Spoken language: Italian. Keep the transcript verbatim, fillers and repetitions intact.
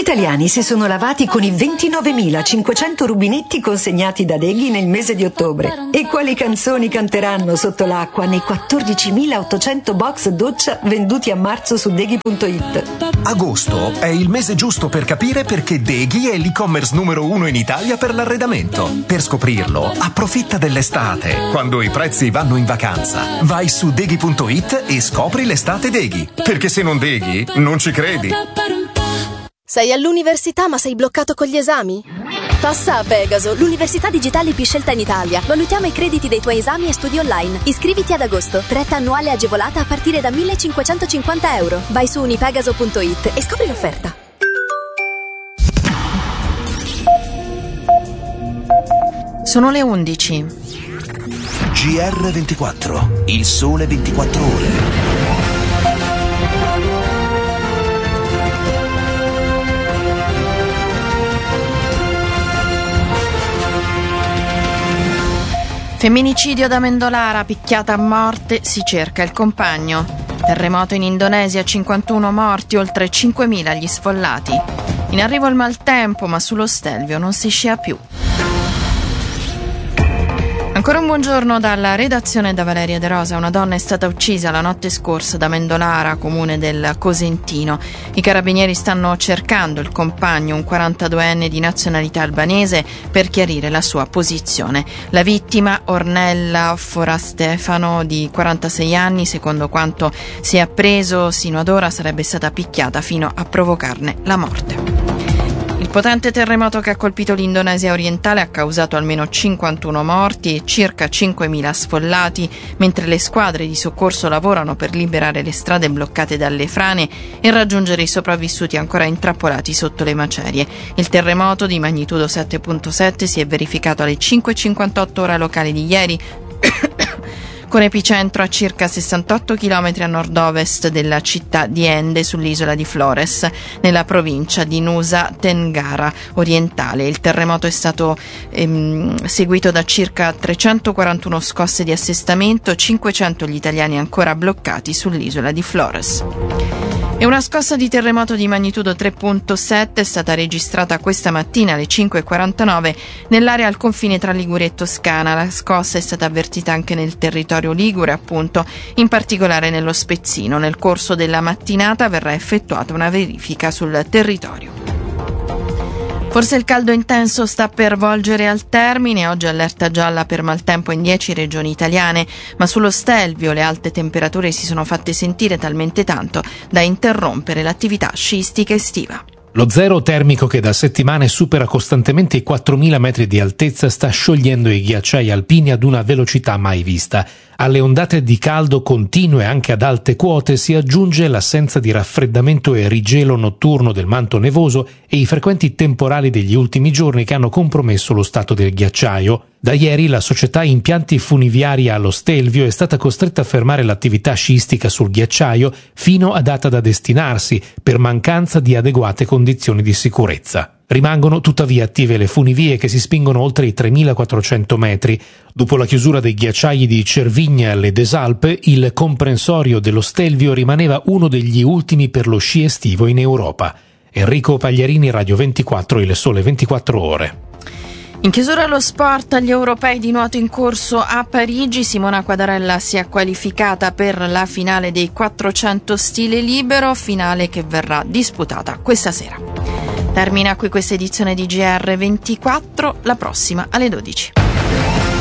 italiani si sono lavati con i ventinovemilacinquecento rubinetti consegnati da Deghi nel mese di ottobre. E quali canzoni canteranno sotto l'acqua nei quattordicimilaottocento box doccia venduti a marzo su Deghi punto it? Agosto è il mese giusto per capire perché Deghi è l'e-commerce numero uno in Italia per l'arredamento. Per scoprirlo, approfitta dell'estate, quando i prezzi vanno in vacanza. Vai su Deghi punto it e scopri l'estate Deghi. Perché se non Deghi, non ci credi. Sei all'università ma sei bloccato con gli esami? Passa a Pegaso, l'università digitale più scelta in Italia. Valutiamo i crediti dei tuoi esami e studi online. Iscriviti ad agosto. Retta annuale agevolata a partire da millecinquecentocinquanta euro. Vai su unipegaso punto it e scopri l'offerta. Sono le undici. G R ventiquattro, il sole ventiquattro ore. Femminicidio da Mendolara, picchiata a morte, si cerca il compagno. Terremoto in Indonesia, cinquantuno morti, oltre cinquemila gli sfollati. In arrivo il maltempo, ma sullo Stelvio non si scia più. Ancora un buongiorno dalla redazione da Valeria De Rosa. Una donna è stata uccisa la notte scorsa da Mendolara, comune del Cosentino. I carabinieri stanno cercando il compagno, un quarantaduenne di nazionalità albanese, per chiarire la sua posizione. La vittima, Ornella Forastefano, di quarantasei anni, secondo quanto si è appreso sino ad ora, sarebbe stata picchiata fino a provocarne la morte. Il potente terremoto che ha colpito l'Indonesia orientale ha causato almeno cinquantuno morti e circa cinquemila sfollati, mentre le squadre di soccorso lavorano per liberare le strade bloccate dalle frane e raggiungere i sopravvissuti ancora intrappolati sotto le macerie. Il terremoto di magnitudo sette virgola sette si è verificato alle cinque e cinquantotto ora locali di ieri, con epicentro a circa sessantotto chilometri a nord-ovest della città di Ende, sull'isola di Flores, nella provincia di Nusa Tenggara orientale. Il terremoto è stato ehm, seguito da circa trecentoquarantuno scosse di assestamento, cinquecento gli italiani ancora bloccati sull'isola di Flores. E una scossa di terremoto di magnitudo tre virgola sette è stata registrata questa mattina alle cinque e quarantanove nell'area al confine tra Liguria e Toscana. La scossa è stata avvertita anche nel territorio ligure, appunto, in particolare nello Spezzino. Nel corso della mattinata verrà effettuata una verifica sul territorio. Forse il caldo intenso sta per volgere al termine. Oggi allerta gialla per maltempo in dieci regioni italiane, ma sullo Stelvio le alte temperature si sono fatte sentire talmente tanto da interrompere l'attività sciistica estiva. Lo zero termico che da settimane supera costantemente i quattromila metri di altezza sta sciogliendo i ghiacciai alpini ad una velocità mai vista. Alle ondate di caldo continue anche ad alte quote si aggiunge l'assenza di raffreddamento e rigelo notturno del manto nevoso e i frequenti temporali degli ultimi giorni che hanno compromesso lo stato del ghiacciaio. Da ieri la società Impianti Funiviari allo Stelvio è stata costretta a fermare l'attività sciistica sul ghiacciaio fino a data da destinarsi per mancanza di adeguate condizioni di sicurezza. Rimangono tuttavia attive le funivie che si spingono oltre i tremilaquattrocento metri. Dopo la chiusura dei ghiacciai di Cervignal e Desalpe, il comprensorio dello Stelvio rimaneva uno degli ultimi per lo sci estivo in Europa. Enrico Pagliarini, Radio ventiquattro, Il Sole ventiquattro Ore. In chiusura allo sport, agli europei di nuoto in corso a Parigi, Simona Quadarella si è qualificata per la finale dei quattrocento stile libero, finale che verrà disputata questa sera. Termina qui questa edizione di G R ventiquattro, la prossima alle dodici.